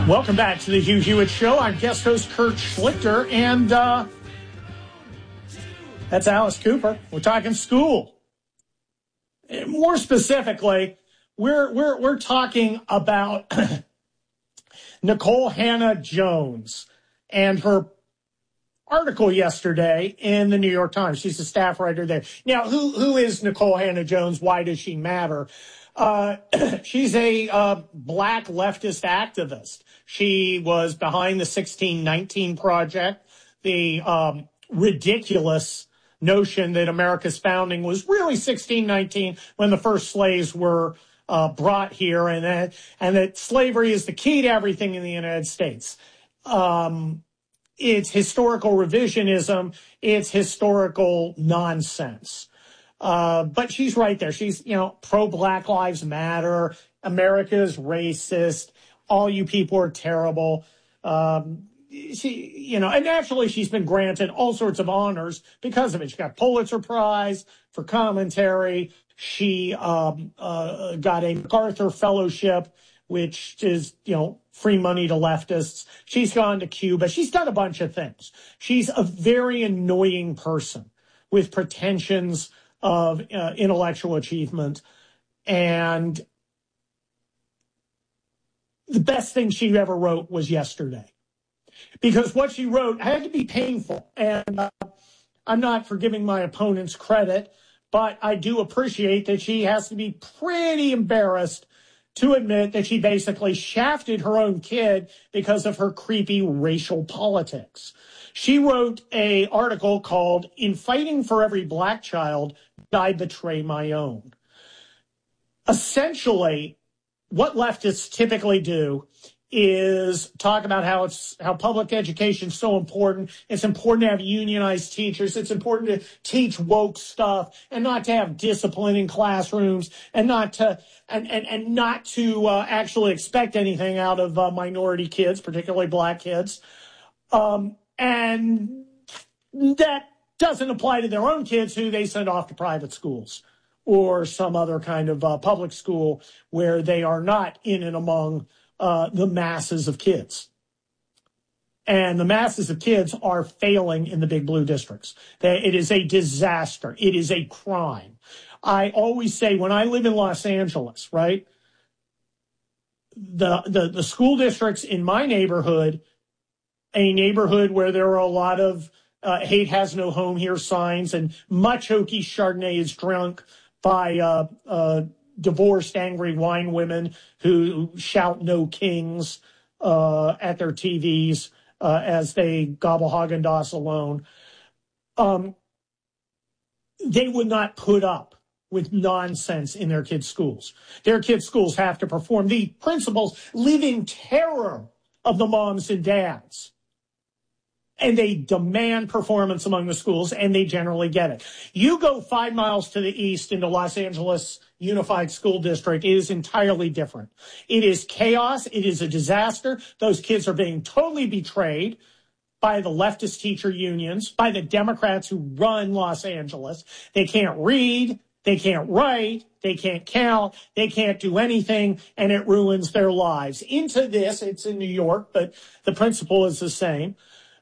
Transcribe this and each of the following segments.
Welcome back to the Hugh Hewitt Show. I'm guest host Kurt Schlichter, and that's Alice Cooper. We're talking school. More specifically, we're talking about Nikole Hannah-Jones and her article yesterday in the New York Times. She's a staff writer there. Now, who is Nikole Hannah-Jones? Why does she matter? She's a black leftist activist. She was behind the 1619 Project, the ridiculous notion that America's founding was really 1619 when the first slaves were brought here, and that slavery is the key to everything in the United States. It's historical revisionism. It's historical nonsense. But she's right there. She's, pro-Black Lives Matter. America is racist. All you people are terrible. And naturally she's been granted all sorts of honors because of it. She got Pulitzer Prize for commentary. She got a MacArthur Fellowship, which is, free money to leftists. She's gone to Cuba. She's done a bunch of things. She's a very annoying person with pretensions of intellectual achievement. And the best thing she ever wrote was yesterday. Because what she wrote had to be painful. And I'm not for giving my opponents credit, but I do appreciate that she has to be pretty embarrassed to admit that she basically shafted her own kid because of her creepy racial politics. She wrote an article called "In Fighting for Every Black Child, I Betray My Own." Essentially, what leftists typically do is talk about how public education is so important. It's important to have unionized teachers. It's important to teach woke stuff and not to have discipline in classrooms and not to actually expect anything out of minority kids, particularly black kids. And that doesn't apply to their own kids who they send off to private schools or some other kind of public school where they are not in and among the masses of kids. And the masses of kids are failing in the big blue districts. It is a disaster. It is a crime. I always say when I live in Los Angeles, right, the school districts in my neighborhood, a neighborhood where there are a lot of hate has no home here signs and much hokey Chardonnay is drunk by divorced, angry wine women who shout "No Kings" at their TVs as they gobble Haagen-Dazs alone. They would not put up with nonsense in their kids' schools. Their kids' schools have to perform. The principals live in terror of the moms and dads. And they demand performance among the schools, and they generally get it. You go 5 miles to the east into Los Angeles Unified School District, it is entirely different. It is chaos. It is a disaster. Those kids are being totally betrayed by the leftist teacher unions, by the Democrats who run Los Angeles. They can't read. They can't write. They can't count. They can't do anything, and it ruins their lives. Into this, it's in New York, but the principle is the same.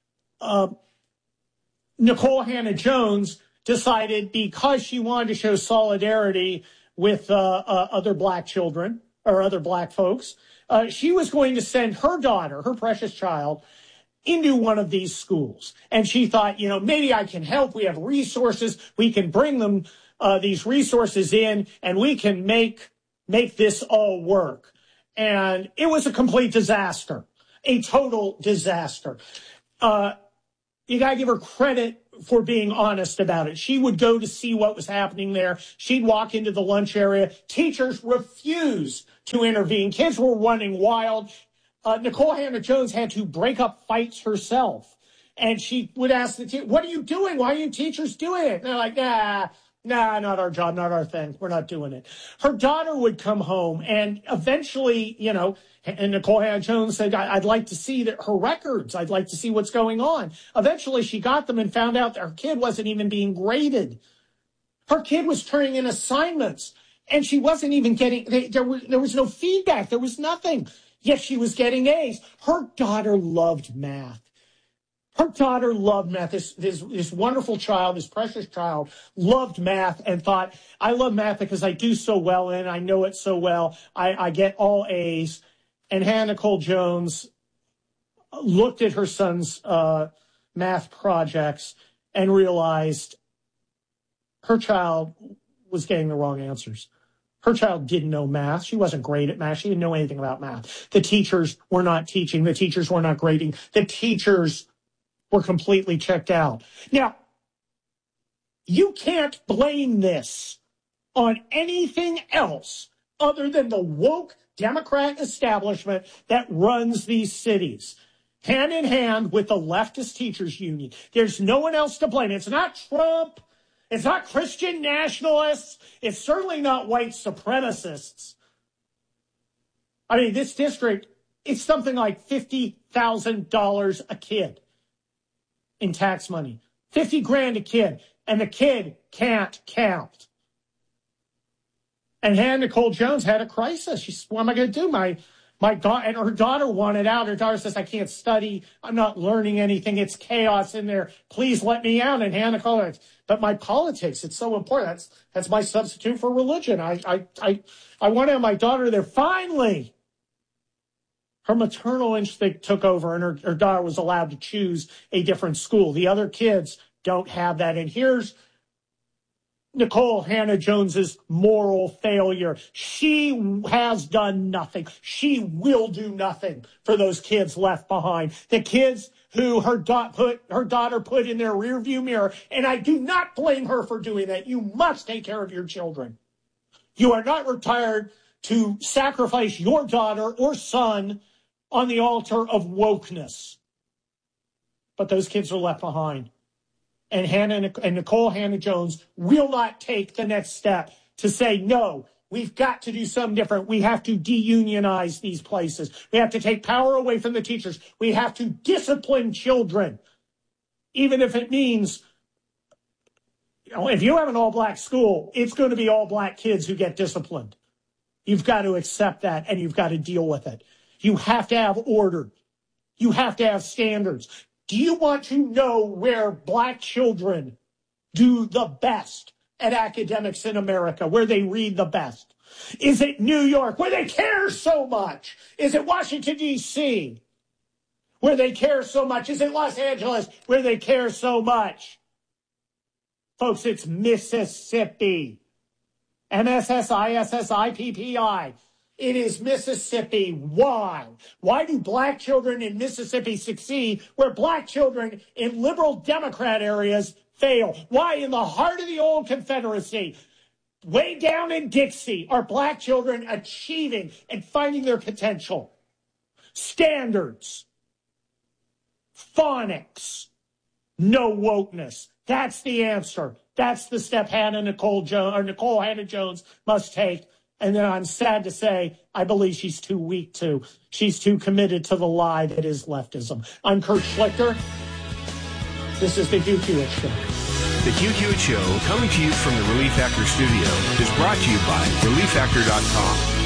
Nikole Hannah-Jones decided because she wanted to show solidarity with other black children or other black folks, she was going to send her daughter, her precious child, into one of these schools. And she thought, maybe I can help. We have resources. We can bring them these resources in, and we can make this all work. And it was a complete disaster, a total disaster. You got to give her credit for being honest about it. She would go to see what was happening there. She'd walk into the lunch area. Teachers refused to intervene. Kids were running wild. Nikole Hannah-Jones had to break up fights herself. And she would ask the teacher, "What are you doing? Why are you teachers doing it?" And they're like, nah, not our job, not our thing. We're not doing it. Her daughter would come home, and eventually, and Nikole Hannah-Jones said, I'd like to see her records. I'd like to see what's going on. Eventually, she got them and found out that her kid wasn't even being graded. Her kid was turning in assignments, and she wasn't even getting, there was no feedback. There was nothing. yet she was getting A's. Her daughter loved math. Her daughter loved math. This wonderful child, this precious child, loved math and thought, I love math because I do so well in it. I know it so well. I get all A's. And Hannah Nicole Jones looked at her son's math projects and realized her child was getting the wrong answers. Her child didn't know math. She wasn't great at math. She didn't know anything about math. The teachers were not teaching. The teachers were not grading. The teachers were completely checked out. Now, you can't blame this on anything else other than the woke Democrat establishment that runs these cities, hand in hand with the leftist teachers union. There's no one else to blame. It's not Trump. It's not Christian nationalists. It's certainly not white supremacists. I mean, this district, it's something like $50,000 a kid in tax money. 50 grand a kid. And the kid can't count. And Hannah Nicole Jones had a crisis. She said, what am I going to do? My daughter, and her daughter wanted out. Her daughter says, I can't study. I'm not learning anything. It's chaos in there. Please let me out. And Hannah Nicole goes, but my politics, it's so important. That's my substitute for religion. I want to have my daughter there. Finally, her maternal instinct took over, and her daughter was allowed to choose a different school. The other kids don't have that. And here's Nicole Hannah Jones's moral failure. She has done nothing. She will do nothing for those kids left behind. The kids who her daughter put in their rearview mirror. And I do not blame her for doing that. You must take care of your children. You are not retired to sacrifice your daughter or son on the altar of wokeness. But those kids are left behind. And Nicole Hannah Jones will not take the next step to say, no, we've got to do something different. We have to deunionize these places. We have to take power away from the teachers. We have to discipline children, even if it means, if you have an all-black school, it's going to be all-black kids who get disciplined. You've got to accept that, and you've got to deal with it. You have to have order. You have to have standards. Do you want to know where black children do the best at academics in America, where they read the best? Is it New York, where they care so much? Is it Washington, D.C., where they care so much? Is it Los Angeles, where they care so much? Folks, it's Mississippi. MSSISSIPPI. It is Mississippi. Why? Why do black children in Mississippi succeed where black children in liberal Democrat areas fail? Why in the heart of the old Confederacy, way down in Dixie, are black children achieving and finding their potential? Standards. Phonics. No wokeness. That's the answer. That's the step Nicole Hannah Jones must take. And then I'm sad to say, I believe she's too weak to. She's too committed to the lie that is leftism. I'm Kurt Schlichter. This is the Hugh Hewitt Show. The Hugh Hewitt Show, coming to you from the Relief Factor studio, is brought to you by ReliefFactor.com.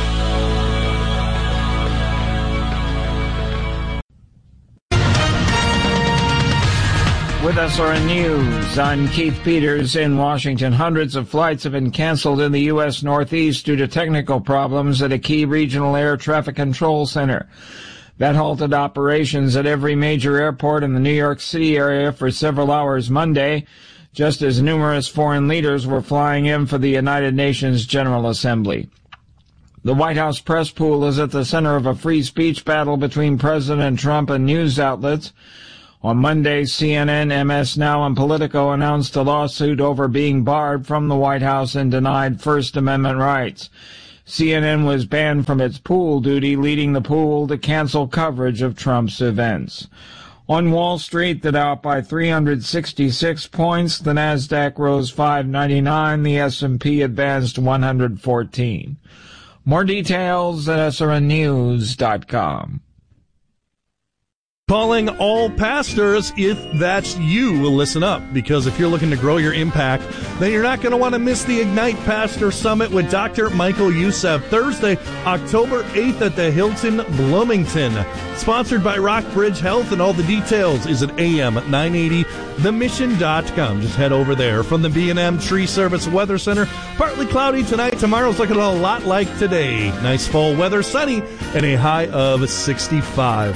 With SRN News, I'm Keith Peters in Washington. Hundreds of flights have been canceled in the U.S. Northeast due to technical problems at a key regional air traffic control center. That halted operations at every major airport in the New York City area for several hours Monday, just as numerous foreign leaders were flying in for the United Nations General Assembly. The White House press pool is at the center of a free speech battle between President Trump and news outlets. On Monday, CNN, MS Now, and Politico announced a lawsuit over being barred from the White House and denied First Amendment rights. CNN was banned from its pool duty, leading the pool to cancel coverage of Trump's events. On Wall Street, the Dow up by 366 points, the Nasdaq rose 599, the S&P advanced 114. More details at srnnews.com. Calling all pastors, if that's you, listen up, because if you're looking to grow your impact, then you're not going to want to miss the Ignite Pastor Summit with Dr. Michael Youssef, Thursday, October 8th at the Hilton Bloomington. Sponsored by Rockbridge Health, and all the details is at am980themission.com. Just head over there. From the B&M Tree Service Weather Center, partly cloudy tonight. Tomorrow's looking a lot like today. Nice fall weather, sunny, and a high of 65.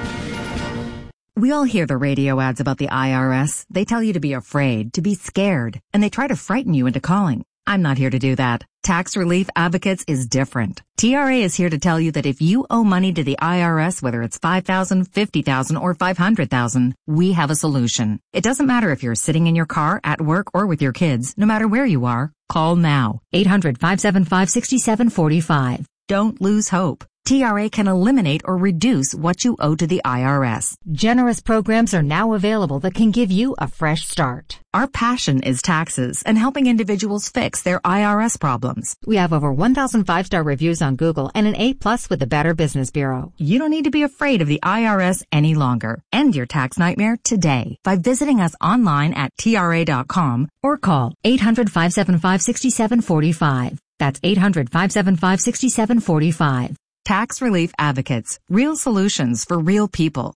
We all hear the radio ads about the IRS. They tell you to be afraid, to be scared, and they try to frighten you into calling. I'm not here to do that. Tax Relief Advocates is different. TRA is here to tell you that if you owe money to the IRS, whether it's $5,000, $50,000, or $500,000, we have a solution. It doesn't matter if you're sitting in your car, at work, or with your kids. No matter where you are, call now. 800-575-6745. Don't lose hope. TRA can eliminate or reduce what you owe to the IRS. Generous programs are now available that can give you a fresh start. Our passion is taxes and helping individuals fix their IRS problems. We have over 1,000 5-star reviews on Google and an A+ with the Better Business Bureau. You don't need to be afraid of the IRS any longer. End your tax nightmare today by visiting us online at TRA.com or call 800-575-6745. That's 800-575-6745. Tax Relief Advocates. Real solutions for real people.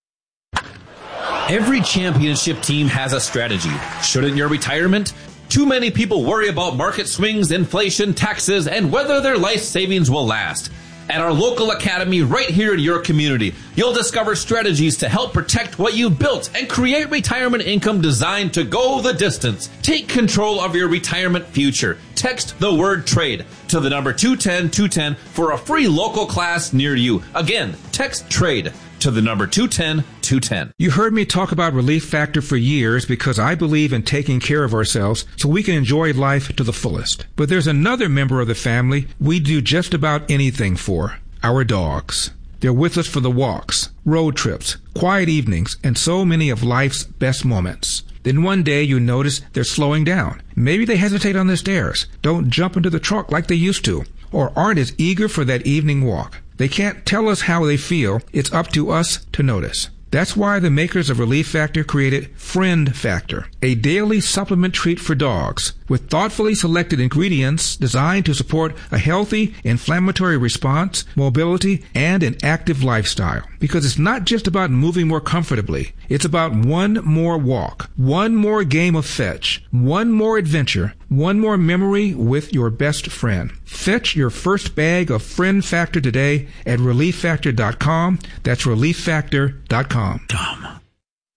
Every championship team has a strategy. Shouldn't your retirement? Too many people worry about market swings, inflation, taxes, and whether their life savings will last. At our local academy right here in your community, you'll discover strategies to help protect what you've built and create retirement income designed to go the distance. Take control of your retirement future. Text the word trade to the number 210-210 for a free local class near you. Again, text trade to the number 210-210. You heard me talk about Relief Factor for years because I believe in taking care of ourselves so we can enjoy life to the fullest. But there's another member of the family we do just about anything for, our dogs. They're with us for the walks, road trips, quiet evenings, and so many of life's best moments. Then one day you notice they're slowing down. Maybe they hesitate on the stairs, don't jump into the truck like they used to, or aren't as eager for that evening walk. They can't tell us how they feel. It's up to us to notice. That's why the makers of Relief Factor created Friend Factor, a daily supplement treat for dogs with thoughtfully selected ingredients designed to support a healthy inflammatory response, mobility, and an active lifestyle. Because it's not just about moving more comfortably. It's about one more walk, one more game of fetch, one more adventure, one more memory with your best friend. Fetch your first bag of Friend Factor today at ReliefFactor.com. That's ReliefFactor.com.